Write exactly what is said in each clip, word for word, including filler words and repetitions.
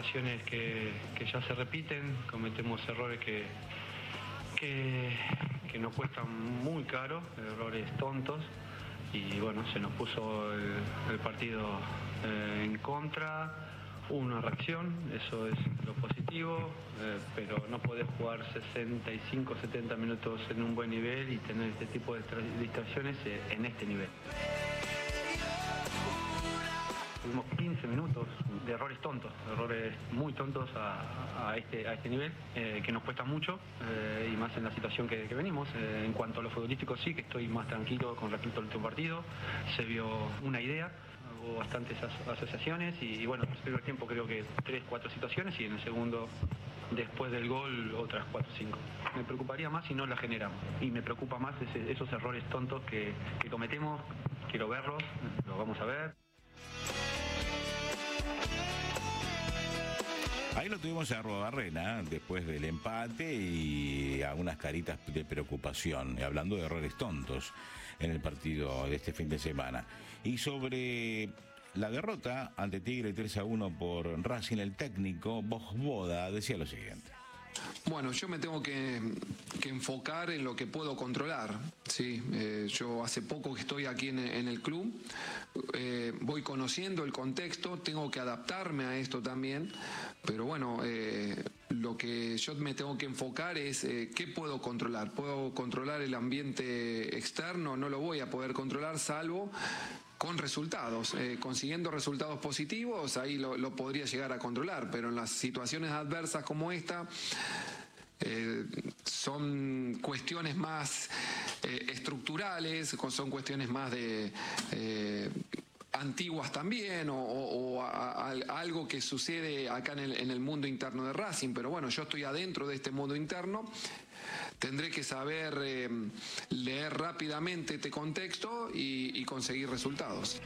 situaciones que, que ya se repiten, cometemos errores que, que, que nos cuestan muy caro, errores tontos, y bueno, se nos puso el, el partido eh, en contra. Una reacción, eso es lo positivo, eh, pero no podés jugar sesenta y cinco, setenta minutos en un buen nivel y tener este tipo de distracciones eh, en este nivel. Tuvimos quince minutos de errores tontos, errores muy tontos a, a, este, a este nivel, eh, que nos cuesta mucho, eh, y más en la situación que, que venimos. Eh, en cuanto a lo futbolístico, sí que estoy más tranquilo con respecto al último partido. Se vio una idea, hubo bastantes as asociaciones y, y bueno, en el primer tiempo creo que tres, cuatro situaciones y en el segundo, después del gol, otras cuatro, cinco. Me preocuparía más si no la generamos y me preocupa más ese, esos errores tontos que, que cometemos. Quiero verlos, los vamos a ver. Ahí lo tuvimos a Arruabarrena después del empate y a unas caritas de preocupación, hablando de errores tontos en el partido de este fin de semana. Y sobre la derrota ante Tigre tres a uno por Racing, el técnico Vojvoda decía lo siguiente. Bueno, yo me tengo que, que enfocar en lo que puedo controlar. Sí, eh, yo hace poco que estoy aquí en, en el club, eh, voy conociendo el contexto, tengo que adaptarme a esto también, pero bueno, eh, lo que yo me tengo que enfocar es eh, qué puedo controlar. Puedo controlar el ambiente externo, no lo voy a poder controlar salvo con resultados, eh, consiguiendo resultados positivos, ahí lo, lo podría llegar a controlar, pero en las situaciones adversas como esta, eh, son cuestiones más eh, estructurales, son cuestiones más de eh, antiguas también, o, o, o a, a, algo que sucede acá en el, en el mundo interno de Racing, pero bueno, yo estoy adentro de este mundo interno. Tendré que saber eh, leer rápidamente este contexto y, y conseguir resultados.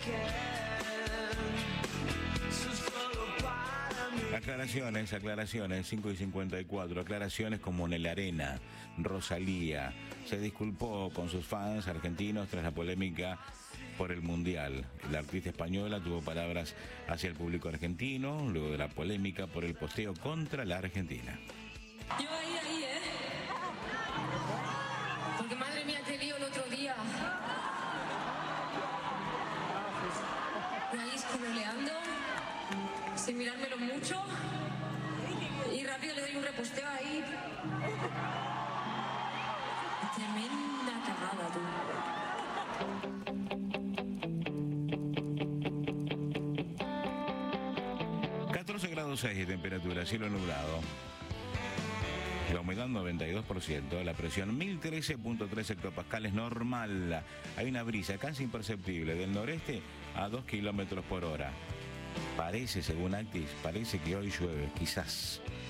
Aclaraciones, aclaraciones, cinco y cincuenta y cuatro, aclaraciones como en el Arena. Rosalía se disculpó con sus fans argentinos tras la polémica por el Mundial. La artista española tuvo palabras hacia el público argentino luego de la polémica por el posteo contra la Argentina. Yo ahí, ahí, ¿eh? Porque madre mía, qué lío el otro día. Y ahí escroleando, sin mirármelo mucho, y rápido le doy un reposteo ahí. Tremenda cagada, tú. catorce grados seis de temperatura, cielo nublado. La humedad noventa y dos por ciento, la presión mil trece punto tres hectopascales normal. Hay una brisa casi imperceptible del noreste a dos kilómetros por hora. Parece, según Actis, parece que hoy llueve, quizás.